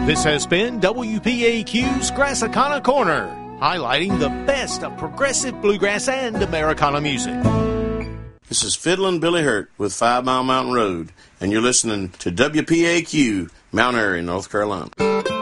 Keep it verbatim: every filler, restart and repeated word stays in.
This has been W P A Q's Grassicana Corner, highlighting the best of progressive bluegrass and Americana music. This is Fiddlin' Billy Hurt with Five Mile Mountain Road, and you're listening to W P A Q, Mount Airy, North Carolina.